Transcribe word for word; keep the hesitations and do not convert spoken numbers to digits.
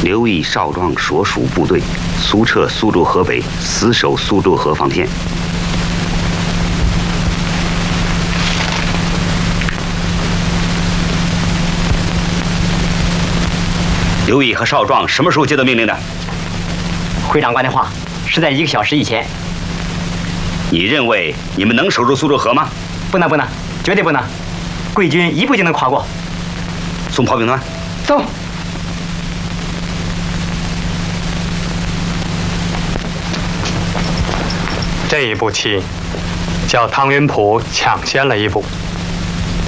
刘毅、邵壮所属部队速撤苏渡河北，死守苏渡河防线。刘毅和邵壮什么时候接到命令的？ 回长官的话是在一个小时以前。 你认为你们能守住苏渡河吗？ 不能，不能，绝对不能！贵军一步就能跨过。 送炮兵团。 走。 这一步棋，叫汤云甫抢先了一步。